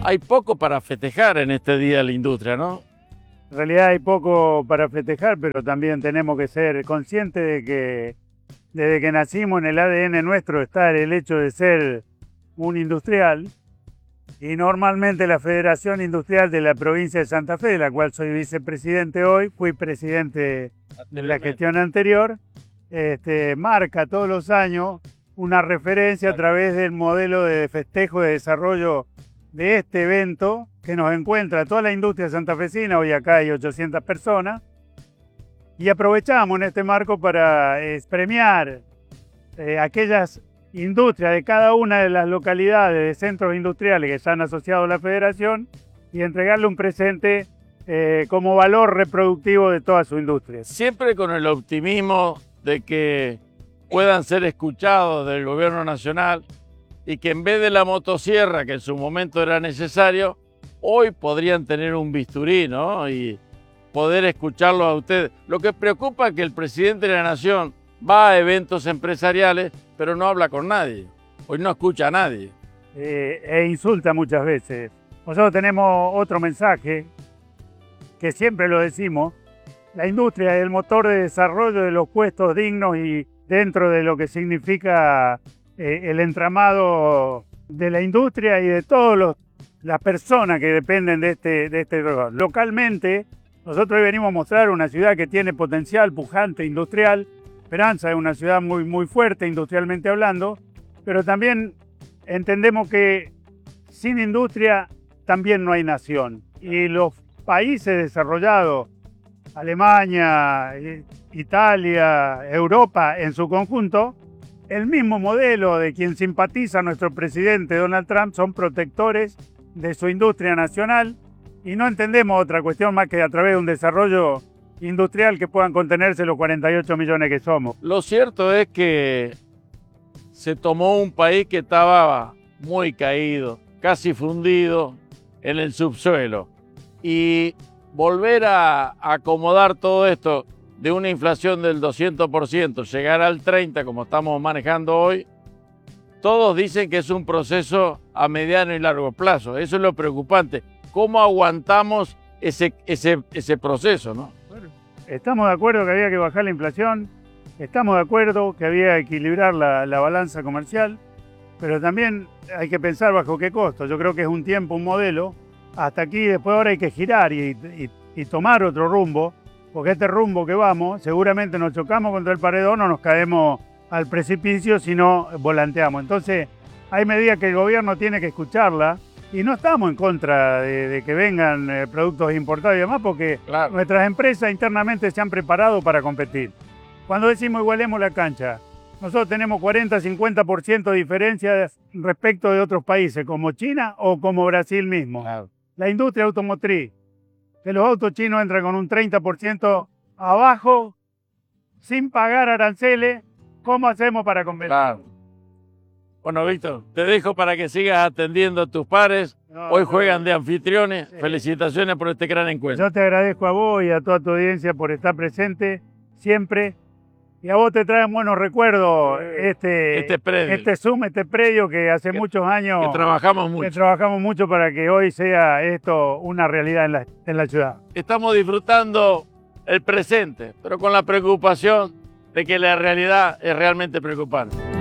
Hay poco para festejar en este Día de la Industria, ¿no? En realidad hay poco para festejar, pero también tenemos que ser conscientes de que desde que nacimos en el ADN nuestro está el hecho de ser un industrial, y normalmente la Federación Industrial de la provincia de Santa Fe, de la cual soy vicepresidente hoy, fui presidente de la gestión anterior, marca todos los años una referencia a través del modelo de festejo de desarrollo de este evento que nos encuentra toda la industria santafesina. Hoy acá hay 800 personas y aprovechamos en este marco para premiar aquellas industrias de cada una de las localidades de centros industriales que se han asociado a la federación y entregarle un presente como valor reproductivo de toda su industria. Siempre con el optimismo de que puedan ser escuchados del gobierno nacional y que en vez de la motosierra, que en su momento era necesario, hoy podrían tener un bisturí, ¿no? Y poder escucharlo a ustedes. Lo que preocupa es que el presidente de la Nación va a eventos empresariales, pero no habla con nadie. Hoy no escucha a nadie. E insulta muchas veces. Nosotros tenemos otro mensaje, que siempre lo decimos: la industria es el motor de desarrollo de los puestos dignos y dentro de lo que significa el entramado de la industria y de todas las personas que dependen de este rol. Localmente, nosotros hoy venimos a mostrar una ciudad que tiene potencial pujante industrial. Esperanza es una ciudad muy fuerte industrialmente hablando, pero también entendemos que sin industria también no hay nación. Y los países desarrollados, Alemania, Italia, Europa en su conjunto, el mismo modelo de quien simpatiza nuestro presidente Donald Trump, son protectores de su industria nacional, y no entendemos otra cuestión más que a través de un desarrollo industrial que puedan contenerse los 48 millones que somos. Lo cierto es que se tomó un país que estaba muy caído, casi fundido en el subsuelo, y volver a acomodar todo esto de una inflación del 200%, llegar al 30% como estamos manejando hoy, todos dicen que es un proceso a mediano y largo plazo. Eso es lo preocupante. ¿Cómo aguantamos ese proceso, no? Estamos de acuerdo que había que bajar la inflación, estamos de acuerdo que había que equilibrar la balanza comercial, pero también hay que pensar bajo qué costo. Yo creo que es un tiempo, un modelo. Hasta aquí, después ahora hay que girar y tomar otro rumbo, porque este rumbo que vamos, seguramente nos chocamos contra el paredón o nos caemos al precipicio si no volanteamos. Entonces, hay medidas que el gobierno tiene que escucharla, y no estamos en contra de que vengan productos importados y demás, porque claro, nuestras empresas internamente se han preparado para competir. Cuando decimos igualemos la cancha, nosotros tenemos 40-50% de diferencias respecto de otros países, como China o como Brasil mismo. Claro. La industria automotriz, que los autos chinos entran con un 30% abajo, sin pagar aranceles. ¿Cómo hacemos para competir? Claro. Bueno, Víctor, te dejo para que sigas atendiendo a tus pares. Hoy juegan de anfitriones. Sí. Felicitaciones por este gran encuentro. Yo te agradezco a vos y a toda tu audiencia por estar presente siempre. Y a vos te traen buenos recuerdos este predio que hace muchos años que trabajamos mucho para que hoy sea esto una realidad en la ciudad. Estamos disfrutando el presente, pero con la preocupación de que la realidad es realmente preocupante.